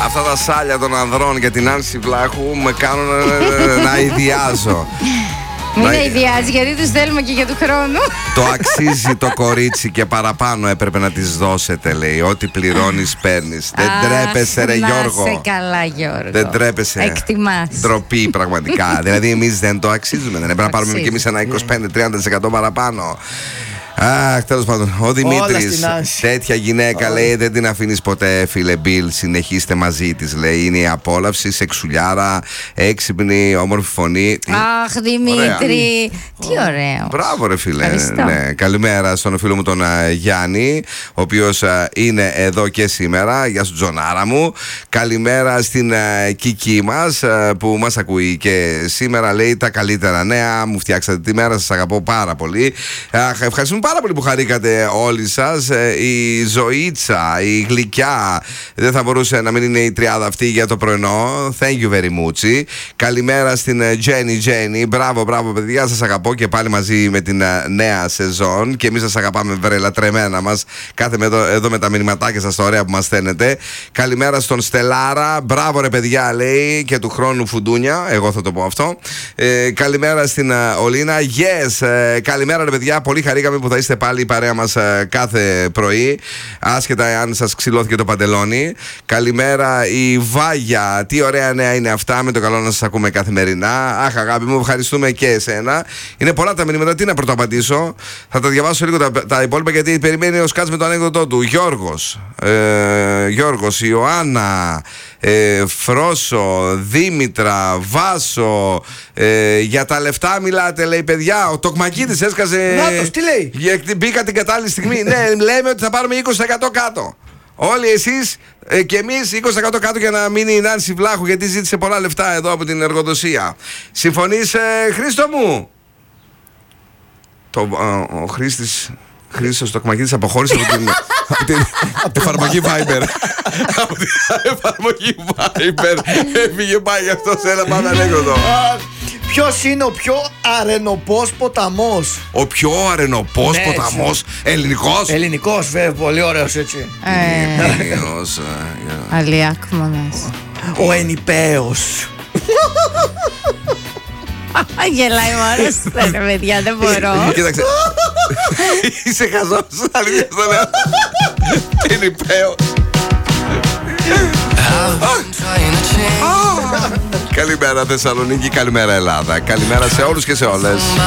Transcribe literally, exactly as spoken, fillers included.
Αυτά τα σάλια των ανδρών για την Άνση Βλάχου με κάνουν να ιδιάζω. Μην να ιδιάζει, γιατί τους θέλουμε και για του χρόνου. Το αξίζει το κορίτσι και παραπάνω έπρεπε να της δώσετε, λέει. Ό,τι πληρώνεις παίρνεις. Δεν τρέπεσαι, ρε Γιώργο. Να σε καλά, Γιώργο. Δεν τρέπεσαι. Εκτιμάς. Ντροπή, πραγματικά. Δηλαδή, εμείς δεν το αξίζουμε. Δεν έπρεπε να πάρουμε κι εμείς ένα είκοσι πέντε με τριάντα τοις εκατό παραπάνω. Αχ, τέλος πάντων. Ο Δημήτρης, τέτοια γυναίκα, oh. λέει, δεν την αφήνεις ποτέ, φίλε Μπιλ. Συνεχίστε μαζί της, λέει. Είναι η απόλαυση, σεξουλιάρα, έξυπνη, όμορφη φωνή. Αχ, Δημήτρη. Ωραία. Τι ωραίο. Μπράβο, ρε φίλε. Ναι. Καλημέρα στον φίλο μου τον uh, Γιάννη, ο οποίος uh, είναι εδώ και σήμερα. Γεια σου, Τζονάρα μου. Καλημέρα στην uh, Κική μας uh, που μας ακούει και σήμερα, λέει, τα καλύτερα νέα. Μου φτιάξατε τη μέρα, σας αγαπώ πάρα πολύ. Uh, ευχαριστούμε πάρα πολύ που χαρήκατε όλοι σας. Η Ζωήτσα, η Γλυκιά, δεν θα μπορούσε να μην είναι η τριάδα αυτή για το πρωινό. Thank you very much. Καλημέρα στην Jenny Jenny. Μπράβο, μπράβο, παιδιά, σας αγαπώ και πάλι μαζί με την νέα σεζόν. Και εμείς σας αγαπάμε, βρέλα τρεμένα μας. Κάθε με εδώ, εδώ με τα μηνυματάκια σας, τα ωραία που μας στέλνετε. Καλημέρα στον Στελάρα. Μπράβο, ρε παιδιά, λέει, και του χρόνου φουντούνια. Εγώ θα το πω αυτό. Ε, καλημέρα στην Ολίνα. Yes, ε, καλημέρα, ρε παιδιά. Πολύ χαρήκαμε που θα είστε πάλι η παρέα μας uh, κάθε πρωί, άσχετα εάν σας ξυλώθηκε το παντελόνι. Καλημέρα η Βάγια. Τι ωραία νέα είναι αυτά, με το καλό να σας ακούμε καθημερινά. Αχ, αγάπη μου, ευχαριστούμε και εσένα. Είναι πολλά τα μηνύματα, τι να πρωτοαπαντήσω. Θα τα διαβάσω λίγο τα, τα υπόλοιπα, γιατί περιμένει ο Σκάτς με το ανέκδοτό του. Γιώργος, ε, Γιώργος, Ιωάννα, ε, Φρόσο, Δήμητρα, Βάσο, ε, για τα λεφτά μιλάτε, λέει, παιδιά. Ο Τοκμακίδης έσκασε. Νάτος, τι λέει? Μπήκα την κατάλληλη στιγμή. Ναι, λέμε ότι θα πάρουμε είκοσι τοις εκατό κάτω. Όλοι εσείς ε, και εμείς είκοσι τοις εκατό κάτω για να μείνει η Νάνση Βλάχου, γιατί ζήτησε πολλά λεφτά εδώ από την εργοδοσία. Συμφωνείς, ε, Χρήστο μου? Το, ε, ο Χρήστης Χρήστος Τοκμακίδης αποχώρησε από την, από την εφαρμογή Viber. Από την εφαρμογή Viber έφυγε, πάει γι' αυτό σε ένα πάντα ανέκδοτο. Ποιος είναι ο πιο αρενοπός ποταμός? Ο πιο αρενοπός ναι, ποταμός? Ελληνικός? Ελληνικός, βέβαια, πολύ ωραίος έτσι. Ελληνικός. Αλιάκμονας. Ο Ενιπαίος. Γελάει μόνος του, ρε παιδιά, δεν μπορώ. Κοίταξε, είσαι χαζός, αλήθεια στο λέω. Ενιπαίος. Καλημέρα Θεσσαλονίκη, καλημέρα Ελλάδα. Καλημέρα σε όλους και σε όλες.